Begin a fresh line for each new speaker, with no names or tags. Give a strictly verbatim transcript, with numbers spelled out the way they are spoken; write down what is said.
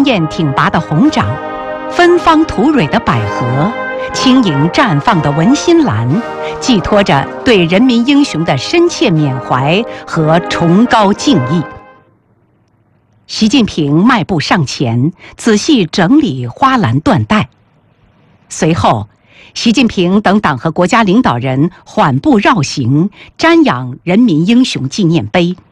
艳挺拔的红掌，芬芳吐蕊的百合，轻盈绽放的文心兰，寄托着对人民英雄的深切缅怀和崇高敬意。习近平迈步上前，仔细整理花篮缎带。随后，习近平等党和国家领导人缓步绕行，瞻仰人民英雄纪念碑。